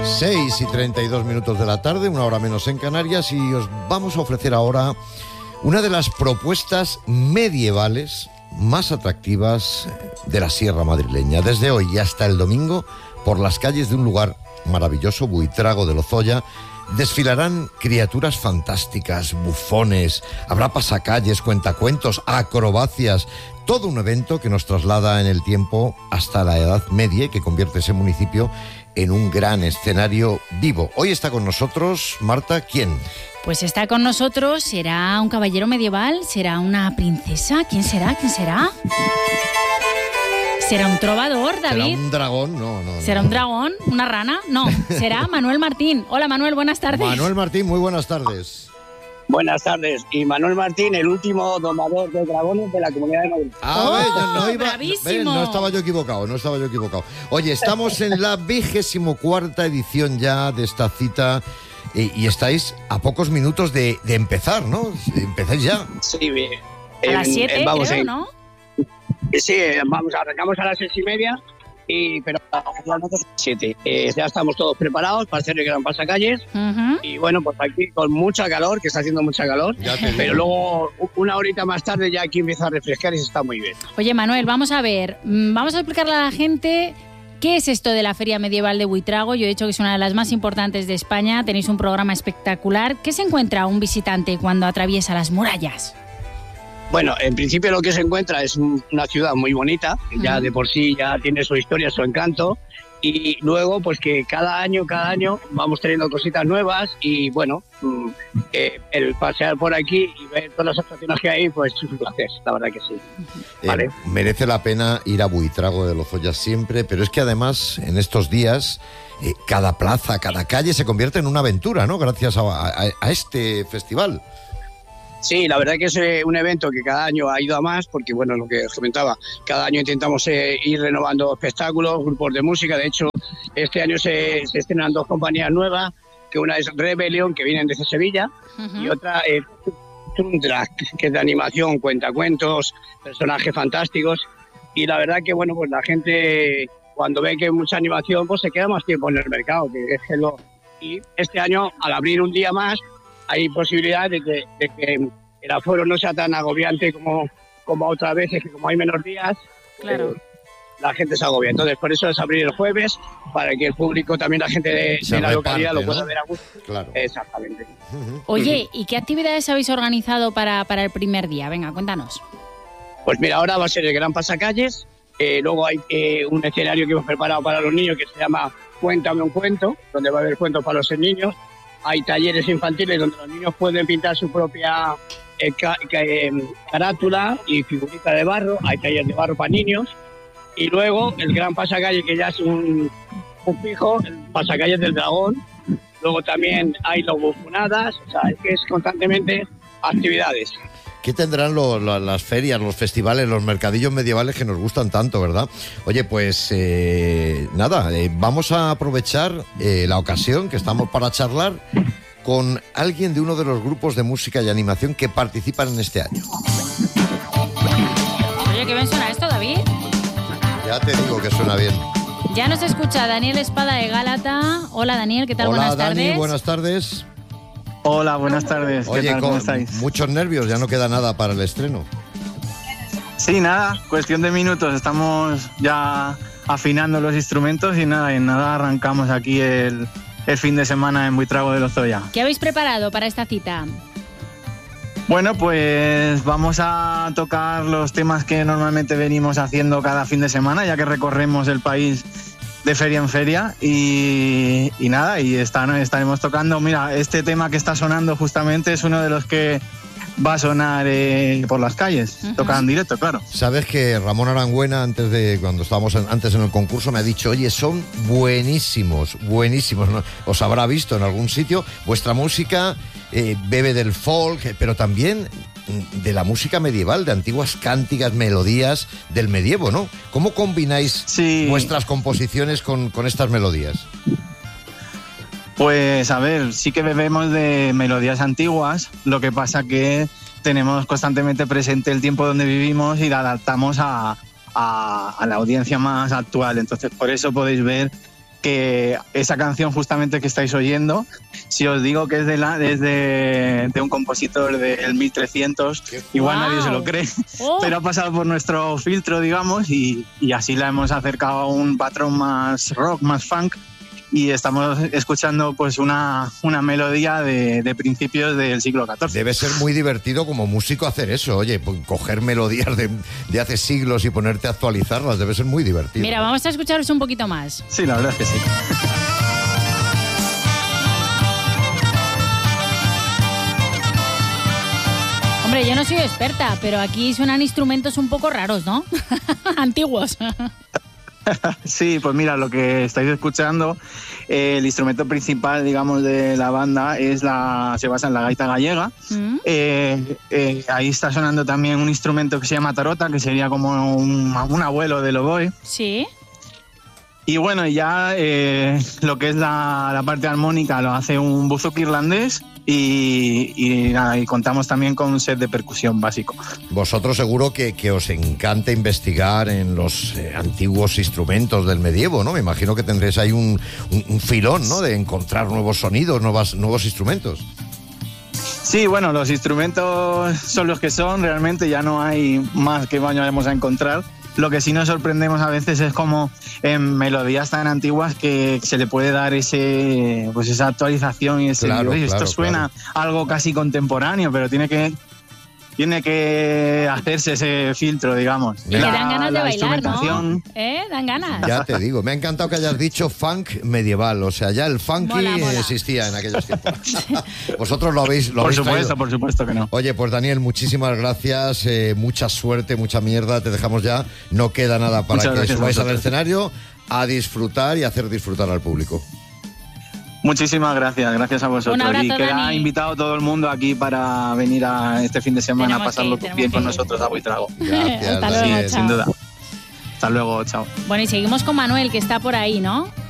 6:32 de la tarde, una hora menos en Canarias, y os vamos a ofrecer ahora una de las propuestas medievales más atractivas de la Sierra Madrileña. Desde hoy y hasta el domingo, por las calles de un lugar maravilloso, Buitrago de Lozoya, desfilarán criaturas fantásticas, bufones, habrá pasacalles, cuentacuentos, acrobacias, todo un evento que nos traslada en el tiempo hasta la Edad Media y que convierte ese municipio en un gran escenario vivo. Hoy está con nosotros, Marta, ¿quién? Pues está con nosotros, ¿será un caballero medieval? ¿Será una princesa? ¿Quién será? ¿Quién será? ¿Será un trovador, David? ¿Será un dragón? No. ¿Será un dragón? ¿Una rana? No, será Manuel Martín. Hola, Manuel, buenas tardes. Manuel Martín, muy buenas tardes. Buenas tardes. Y Manuel Martín, el último domador de dragones de la Comunidad de Madrid. ¡Bravísimo! No estaba yo equivocado. Oye, estamos en la 24ª edición ya de esta cita y estáis a pocos minutos de empezar, ¿no? Empezáis ya. Sí, bien. A las 7, creo, ¿no? Sí, arrancamos a las 6:30, pero a las 7. Ya estamos todos preparados para hacer el gran pasacalles. Uh-huh. Y bueno, pues aquí con mucha calor, que está haciendo mucha calor. Pero luego, una horita más tarde, ya aquí empieza a refrescar y se está muy bien. Oye, Manuel, vamos a ver. Vamos a explicarle a la gente qué es esto de la Feria Medieval de Buitrago. Yo he dicho que es una de las más importantes de España. Tenéis un programa espectacular. ¿Qué se encuentra un visitante cuando atraviesa las murallas? Bueno, en principio lo que se encuentra es una ciudad muy bonita, ya de por sí ya tiene su historia, su encanto, y luego pues que cada año vamos teniendo cositas nuevas y bueno, el pasear por aquí y ver todas las atracciones que hay, pues es un placer, la verdad que sí. ¿Vale? Merece la pena ir a Buitrago de Lozoya siempre, pero es que además en estos días cada plaza, cada calle se convierte en una aventura, ¿no? Gracias a este festival. Sí, la verdad que es un evento que cada año ha ido a más, porque bueno, lo que os comentaba, cada año intentamos ir renovando espectáculos, grupos de música. De hecho, este año se estrenan 2 compañías nuevas, que una es Rebelión, que vienen desde Sevilla, y otra es Tundra, que es de animación, cuentacuentos, personajes fantásticos. Y la verdad que bueno, pues la gente cuando ve que hay mucha animación, pues se queda más tiempo en el mercado, y este año, al abrir un día más, hay posibilidad de que el aforo no sea tan agobiante como otras veces, que como hay menos días, claro, la gente se agobia. Entonces, por eso es abrir el jueves, para que el público, también la gente de la localidad, lo pueda ver a gusto. Claro. Exactamente. Oye, ¿y qué actividades habéis organizado para el primer día? Venga, cuéntanos. Pues mira, ahora va a ser el gran pasacalles. Luego hay un escenario que hemos preparado para los niños que se llama Cuéntame un cuento, donde va a haber cuentos para los niños. Hay talleres infantiles donde los niños pueden pintar su propia carátula y figurita de barro. Hay talleres de barro para niños. Y luego el gran pasacalle, que ya es un fijo, el pasacalle del dragón. Luego también hay los bufonadas. O sea, es que es constantemente actividades. ¿Qué tendrán las ferias, los festivales, los mercadillos medievales que nos gustan tanto, verdad? Oye, pues vamos a aprovechar la ocasión que estamos para charlar con alguien de uno de los grupos de música y animación que participan en este año. Oye, ¿qué bien suena esto, David? Ya te digo que suena bien. Ya nos escucha Daniel Espada de Gálata. Hola, Daniel, ¿qué tal? Hola, buenas tardes. Dani, buenas tardes. Hola, buenas tardes. Oye, ¿qué tal? ¿Cómo estáis? Muchos nervios, ya no queda nada para el estreno. Sí, nada, cuestión de minutos. Estamos ya afinando los instrumentos y en nada arrancamos aquí el fin de semana en Buitrago de Lozoya. ¿Qué habéis preparado para esta cita? Bueno, pues vamos a tocar los temas que normalmente venimos haciendo cada fin de semana, ya que recorremos el país de feria en feria y estaremos tocando. Mira, este tema que está sonando justamente es uno de los que va a sonar por las calles, tocar en directo, claro. Sabes que Ramón Arangüena, cuando estábamos antes en el concurso, me ha dicho, oye, son buenísimos, ¿no? Os habrá visto en algún sitio. Vuestra música bebe del folk, pero también de la música medieval, de antiguas cánticas, melodías del medievo, ¿no? ¿Cómo combináis vuestras composiciones con estas melodías? Pues a ver, sí que bebemos de melodías antiguas, lo que pasa que tenemos constantemente presente el tiempo donde vivimos y la adaptamos a la audiencia más actual. Entonces, por eso podéis ver que esa canción justamente que estáis oyendo, si os digo que es de un compositor del 1300, igual nadie se lo cree, pero ha pasado por nuestro filtro, digamos, y así la hemos acercado a un patrón más rock, más funk, y estamos escuchando pues una melodía de principios del siglo XIV. Debe ser muy divertido como músico hacer eso, oye, coger melodías de hace siglos y ponerte a actualizarlas, debe ser muy divertido. Mira, vamos a escucharos un poquito más. Sí, la verdad es que sí. Hombre, yo no soy experta, pero aquí suenan instrumentos un poco raros, ¿no? Antiguos. Sí, pues mira, lo que estáis escuchando, el instrumento principal, digamos, de la banda se basa en la gaita gallega. Ahí está sonando también un instrumento que se llama tarota, que sería como un abuelo del oboe. Sí. Y bueno, ya lo que es la parte armónica lo hace un buzuki irlandés y nada, y contamos también con un set de percusión básico. Vosotros seguro que os encanta investigar en los antiguos instrumentos del medievo, ¿no? Me imagino que tendréis ahí un filón, ¿no? De encontrar nuevos sonidos, nuevos instrumentos. Sí, bueno, los instrumentos son los que son, realmente ya no hay más que vayamos a encontrar. Lo que sí nos sorprendemos a veces es como en melodías tan antiguas que se le puede dar esa actualización y ese... Claro, esto suena algo casi contemporáneo, pero tiene que hacerse ese filtro, digamos. Y dan ganas de bailar, ¿no? Dan ganas. Ya te digo, me ha encantado que hayas dicho funk medieval, o sea, ya el funky mola. Existía en aquellos tiempos. Vosotros lo habéis traído. Por supuesto que no. Oye, pues Daniel, muchísimas gracias, mucha suerte, mucha mierda, te dejamos ya, no queda nada para que subáis al escenario a disfrutar y hacer disfrutar al público. Muchísimas gracias a vosotros. Un abrazo, y queda Dani. invitado todo el mundo aquí para venir a este fin de semana a pasarlo bien con nosotros a Buitrago. Gracias. Hasta luego, sí, sin duda. Hasta luego, chao. Bueno, y seguimos con Manuel, que está por ahí, ¿no?